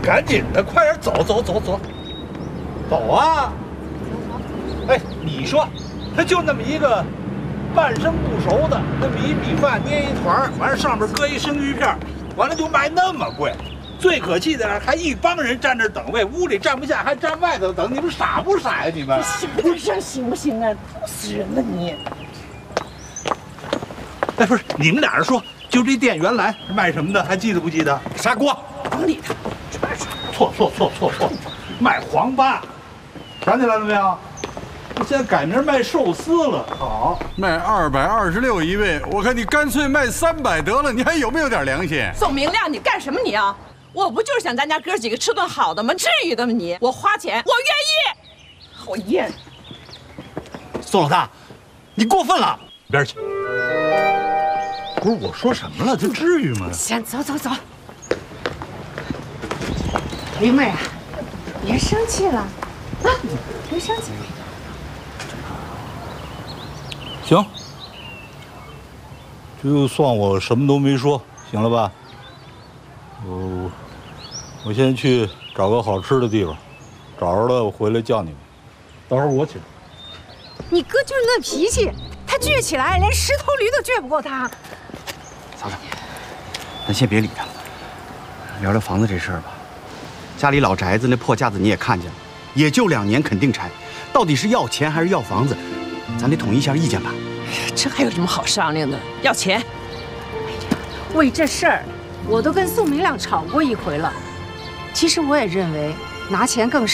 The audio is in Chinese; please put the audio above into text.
赶紧的，快点走走走走，走啊！哎，你说，他就那么一个半生不熟的那么一米饭捏一团，完了上面搁一生鱼片，完了就卖那么贵。最可气的还一帮人站那等位，屋里站不下，还站外头等，你们傻不傻呀？你们行不行？行不行啊？吐死人了你！ 哎，不是，你们俩人说，就这店原来是卖什么的，还记得不记得？砂锅， 甭理他， 错，卖黄粑，想起来了没有？现在改名卖寿司了。好， 卖226一位，我看你干脆卖300得了，你还有没有点良心？ 宋明亮，你干什么你啊？我不就是想咱家哥几个吃顿好的吗？至于的吗你？我花钱，我愿意。讨厌！ 宋老大，你过分了， 一边去。不是我说什么了？这至于吗？ 先走。林妹啊，别生气了啊，别生气。 行，就算我什么都没说，行了吧？我先去找个好吃的地方，找着了我回来叫你们，到时候我请。 你哥就是那脾气，他倔起来连10头驴都倔不过他。 嫂子，咱先别理他，聊聊房子这事儿吧。家里老宅子那破架子你也看见了，也就2年肯定拆，到底是要钱还是要房子，咱得统一一下意见吧。 这还有什么好商量的？要钱！ 为这事儿，我都跟宋明亮吵过一回了。其实我也认为拿钱更